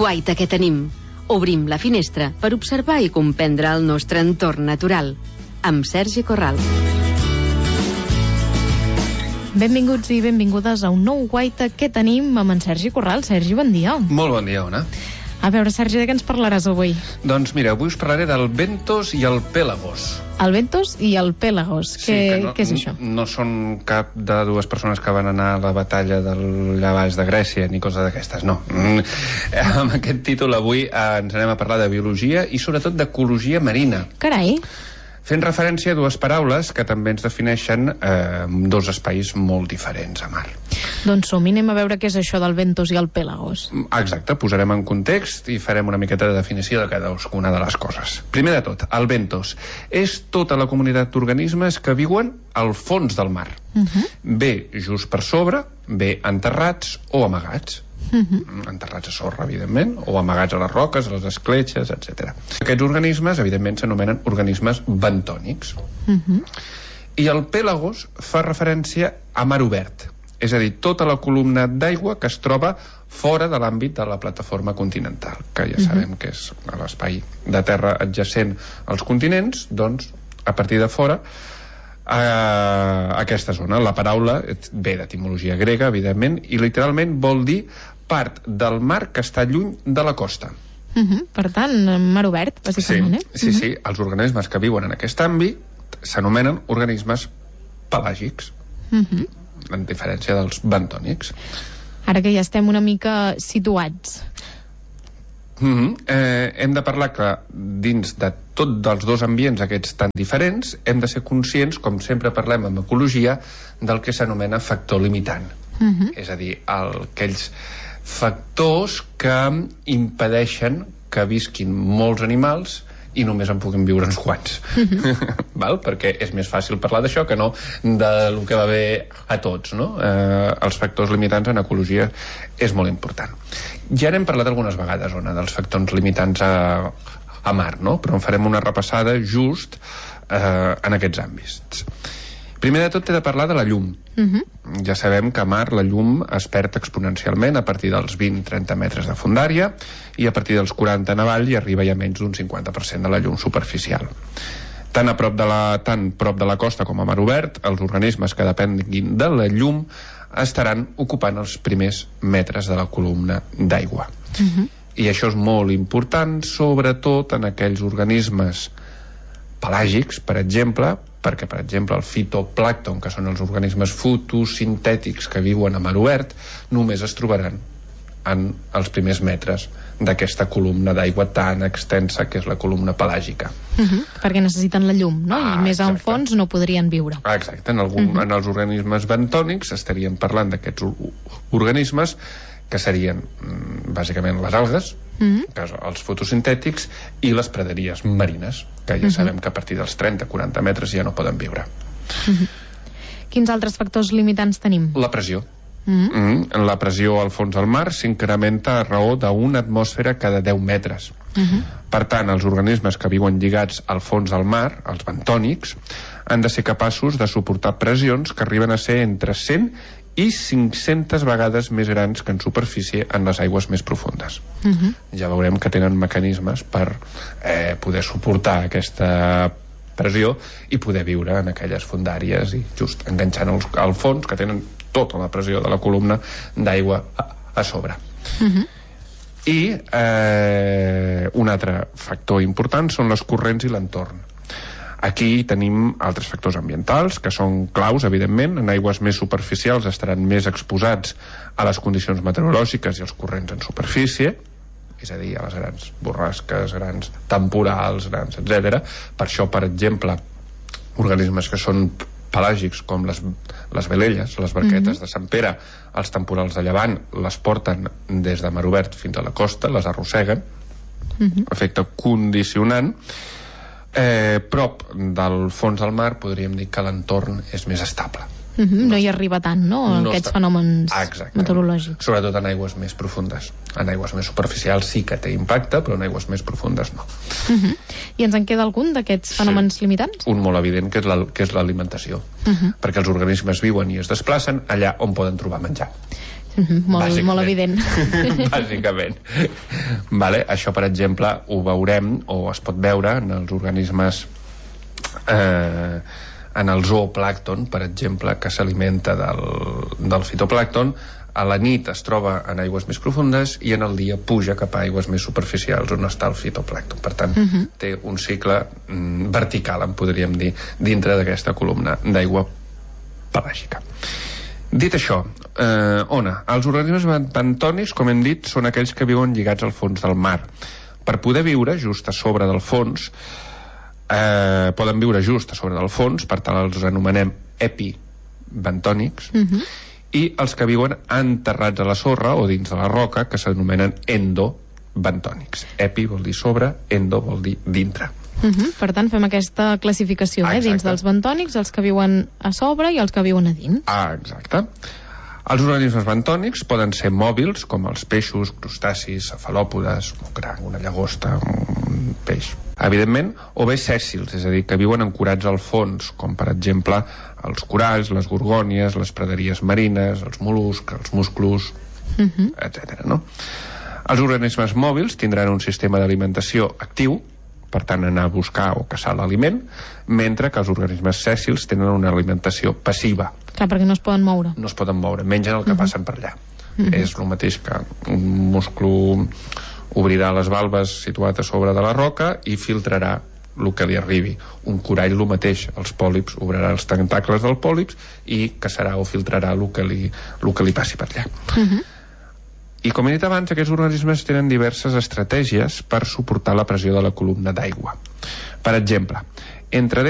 guaita que tenim. Obrim la finestra per observar i comprendre el nostre entorn natural. Amb Sergi Corral. Benvinguts i benvingudes a un nou guaita que tenim amb en Sergi Corral. Sergi, bon dia. Molt bon dia, Ona. A veure, Sergi, de què ens parlaràs avui? Doncs mira, avui us parlaré del Bentos i el Pélagos. El Bentos i el Pélagos. Què és això? No són cap de dues persones que van anar a la batalla d'allà baix de Grècia, ni coses d'aquestes, no. Amb aquest títol avui ens anem a parlar de biologia i sobretot d'ecologia marina. Carai! Fent referència a dues paraules que també ens defineixen dos espais molt diferents a mar. Doncs som-hi, anem a veure què és això del Bentos i el Pélagos. Exacte, posarem en context i farem una miqueta de definició de cadascuna de les coses. Primer de tot, el Bentos és tota la comunitat d'organismes que viuen al fons del mar. Bé just per sobre, bé enterrats o amagats. Enterrats a sorra, evidentment, o amagats a les roques, a les escletxes, etc. Aquests organismes, evidentment, s'anomenen organismes bentònics. I el Pélagos fa referència a mar obert, és a dir, tota la columna d'aigua que es troba fora de l'àmbit de la plataforma continental, que ja sabem que és l'espai de terra adjacent als continents, doncs, a partir de fora, aquesta zona. La paraula ve d'etimologia grega, evidentment, i literalment vol dir part del mar que està lluny de la costa. Per tant, mar obert, bàsicament, Sí, sí. Els organismes que viuen en aquest àmbit s'anomenen organismes pelàgics, en diferència dels bentònics. Ara que ja estem una mica situats. Hem de parlar que dins de tots dels dos ambients aquests tan diferents hem de ser conscients, com sempre parlem en ecologia, del que s'anomena factor limitant. És a dir, aquells factors que impedeixen que visquin molts animals i només en puguin viure uns quants. Val? Perquè és més fàcil parlar d'això que no del que va bé a tots, no? Els factors limitants en ecologia és molt important. Ja n'hem parlat algunes vegades, Ona, dels factors limitants a mar, no? Però en farem una repassada just en aquests àmbits. Primer de tot he de parlar de la llum. Ja sabem que a mar la llum es perd exponencialment a partir dels 20-30 metres de fondària i a partir dels 40 en avall i arriba ja menys d'un 50% de la llum superficial. Tant prop de la costa com a mar obert, els organismes que depenguin de la llum estaran ocupant els primers metres de la columna d'aigua. I això és molt important, sobretot en aquells organismes pelàgics, per exemple, perquè, per exemple, el fitoplàncton, que són els organismes fotosintètics que viuen a mar obert, només es trobaran en els primers metres d'aquesta columna d'aigua tan extensa que és la columna pelàgica. Perquè necessiten la llum, no? I més al fons no podrien viure. Exacte, en els organismes bentònics estaríem parlant d'aquests organismes que serien bàsicament les algues, els fotosintètics i les praderies marines, que ja sabem que a partir dels 30-40 metres ja no poden viure. Quins altres factors limitants tenim? La pressió. La pressió al fons del mar s'incrementa a raó d'una atmosfera cada 10 metres. Per tant, els organismes que viuen lligats al fons del mar, els bentònics, han de ser capaços de suportar pressions que arriben a ser entre 100 i 500 vegades més grans que en superfície en les aigües més profundes. Ja veurem que tenen mecanismes per poder suportar aquesta pressió i poder viure en aquelles fondàries i just enganxant al fons, que tenen tota la pressió de la columna d'aigua a sobre. I un altre factor important són les corrents i l'entorn. Aquí tenim altres factors ambientals que són claus, evidentment. En aigües més superficials estaran més exposats a les condicions meteorològiques i als corrents en superfície, és a dir, a les grans borrasques, grans temporals, grans, etc. Per això, per exemple, organismes que són pelàgics com les velelles, les barquetes de Sant Pere, els temporals de llevant les porten des de mar obert fins a la costa, les arrosseguen, efecte condicionant. Prop del fons del mar podríem dir que l'entorn és més estable. No hi arriba tant, no? Aquests fenòmens meteorològics. Sobretot en aigües més profundes. En aigües més superficials sí que té impacte, però en aigües més profundes no. I ens en queda algun d'aquests fenòmens limitants? Un molt evident, que és l'alimentació. Perquè els organismes viuen i es desplacen allà on poden trobar menjar. Molt evident. Bàsicament. Vale? Això, per exemple, ho veurem, o es pot veure en els organismes, en el zooplàncton, per exemple, que s'alimenta del fitoplàncton. A la nit es troba en aigües més profundes i en el dia puja cap a aigües més superficials on està el fitoplàncton. Per tant, té un cicle vertical, en podríem dir, dintre d'aquesta columna d'aigua pelàgica. Dit això, Ona, els organismes bentònics, com hem dit, són aquells que viuen lligats al fons del mar. Per poder viure just a sobre del fons, poden viure just a sobre del fons, per tant els anomenem epibentònics, i els que viuen enterrats a la sorra o dins de la roca, que s'anomenen endobentònics. Epi vol dir sobre, endo vol dir dintre. Per tant, fem aquesta classificació, dins dels bentònics, els que viuen a sobre i els que viuen a dins. Exacte. Els organismes bentònics poden ser mòbils, com els peixos, crustacis, cefalòpodes, un cranc, una llagosta, un peix, evidentment, o bé sèssils, és a dir, que viuen ancorats al fons, com per exemple els coralls, les gorgònies, les praderies marines, els mol·luscs, els musclos, etc. No? Els organismes mòbils tindran un sistema d'alimentació actiu, per tant anar a buscar o caçar l'aliment, mentre que els organismes sèssils tenen una alimentació passiva. Clar, perquè no es poden moure. No es poden moure, mengen el que passen per allà. És el mateix que un musclo obrirà les valves situat a sobre de la roca i filtrarà el que li arribi. Un corall el mateix, els pòlips obrarà els tentacles del pòlips i caçarà o filtrarà el que li passi per allà. I com he dit abans, aquests organismes tenen diverses estratègies per suportar la pressió de la columna d'aigua. Per exemple, entre